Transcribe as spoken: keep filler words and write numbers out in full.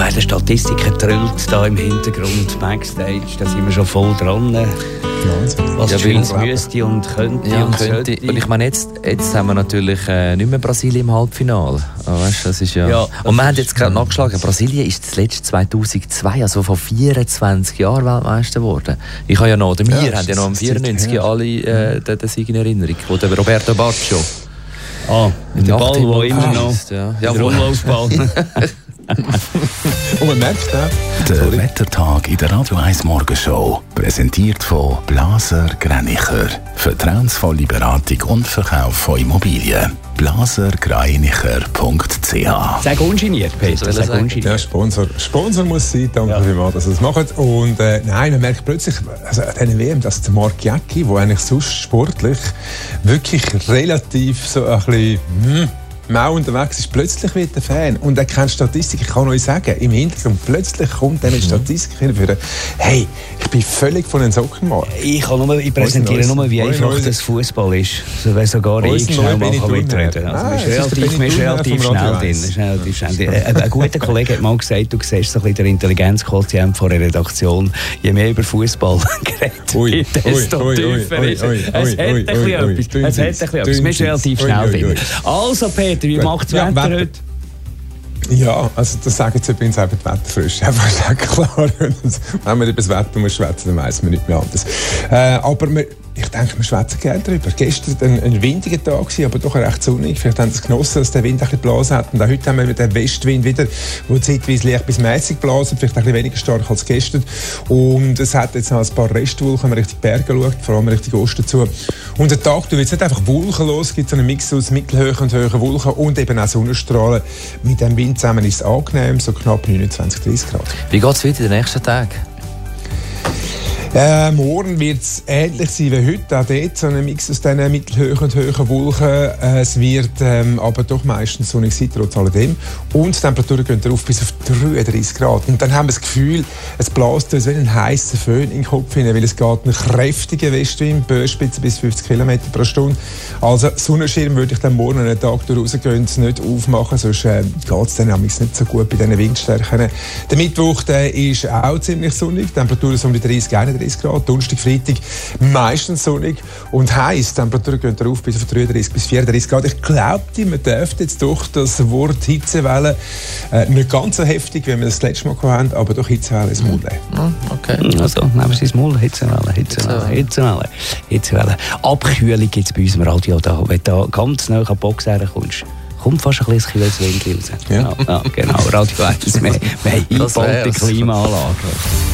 Ja, der Statistiker trillt da im Hintergrund, Backstage, da sind wir schon voll dran. Was ja, die Schweiz müsste und könnte ja, und könnte. Und ich meine, jetzt, jetzt haben wir natürlich äh, nicht mehr Brasilien im Halbfinale. Oh, weißt, das ist ja... ja und wir haben jetzt gerade nachgeschlagen, Brasilien ist zuletzt zweitausendzwei, also vor vierundzwanzig Jahren Weltmeister geworden. Ich habe ja noch, oder wir ja, haben ja noch am vierundneunzig alle äh, den, den Sieg in Erinnerung, wo der Roberto Baggio. Ah, der Ball, der immer noch... Ja, ja, der Umlaufball. Und man merkt auch. Der Sorry. Wettertag in der Radio eins Morgenshow. Präsentiert von Blaser Greinicher. Vertrauensvolle Beratung und Verkauf von Immobilien. blaser greinicher punkt c h. Sag ungeniert, Peter. Sag ungeniert. Der Sponsor, Sponsor muss sein, danke ja. vielmals, dass ihr das macht. Und äh, nein, man merkt plötzlich, also an dieser W M, dass der Marc Jäcki, der eigentlich sonst sportlich wirklich relativ so ein bisschen... Hm, mau unterwegs ist, plötzlich wird er Fan. Und er kennt Statistik. Ich kann euch sagen, im Hintergrund plötzlich kommt er mit Statistik hin. Hey, ich bin völlig von den Socken gemacht. Ich, kann nur, ich präsentiere nur, wie einfach neues, das Fußball ist. So, wenn sogar ich schnell mal mitreden kann. Also, ah, man ist relativ, relativ schnell drin. Relativ schnell. Ein, ein guter Kollege hat mal gesagt, du siehst so ein bisschen den Intelligenzquotient von der Redaktion. Je mehr über Fußball geredet ui, desto ui, tiefer ui, ist ui, es. Es hat ein bisschen etwas. Es hat ein bisschen etwas. Man ist relativ schnell drin. Also, Peter, wie macht das Wetter ja, heute? Ja, also das sagen jetzt übrigens auch die Wetterfrösche. Einfach sagen, klar, wenn wir über das Wetter muss schwätzen, dann weiss man nicht mehr anders. Äh, aber wir, ich denke, wir schwätzen gerne darüber. Gestern war ein, ein windiger Tag, aber doch recht sonnig. Vielleicht haben Sie es genossen, dass der Wind ein bisschen geblasen hat. Und auch heute haben wir den Westwind wieder, der zeitweise leicht bis mäßig blasen, vielleicht ein bisschen weniger stark als gestern. Und es hat jetzt noch ein paar Restwolken, wenn man Richtung Berge schaut, vor allem Richtung Osten zu. Und der Tag wird nicht einfach wolkenlos, es gibt so einen Mix aus mittelhohen und hohen Wolken und eben auch Sonnenstrahlen. Mit dem Wind zusammen ist es angenehm, so knapp neunundzwanzig, dreißig Grad. Wie geht es weiter in den nächsten Tagen? Äh, morgen wird es ähnlich sein wie heute, auch dort so ein Mix aus diesen mittelhohen und hohen Wolken. Äh, es wird ähm, aber doch meistens sonnig sein, trotz alledem. Und die Temperaturen gehen darauf bis auf dreiunddreißig Grad. Und dann haben wir das Gefühl, es bläst uns wie ein heißer Föhn in den Kopf hinein, weil es geht einen kräftigen Westwind, Böenspitze bis fünfzig Kilometer pro Stunde. Also Sonnenschirm würde ich dann morgen einen Tag durch rausgehen, nicht aufmachen, sonst äh, geht es dann nicht so gut bei diesen Windstärken. Der Mittwoch der ist auch ziemlich sonnig, die Temperaturen sind um die dreißig, einunddreißig Grad, Donnerstag, Freitag meistens sonnig und heiß. Die Temperaturen gehen darauf bis auf dreiunddreißig bis vierunddreißig Grad. Ich glaube, man dürfte jetzt doch das Wort Hitzewelle äh, nicht ganz so heftig, wie wir das letzte Mal hatten, aber doch Hitzewelle ins Maul nehmen. Okay. Also, nehmen Sie ins Maul, Hitzewelle, Hitzewelle, Hitzewelle, Hitzewelle. Abkühlung gibt es bei uns im Radio da. Wenn du da ganz nah an die Box herkommst, kommt fast ein bisschen Wind raus. Ja. Ja, ja, genau, Radio eins, wir, wir haben eingebaute Klimaanlage.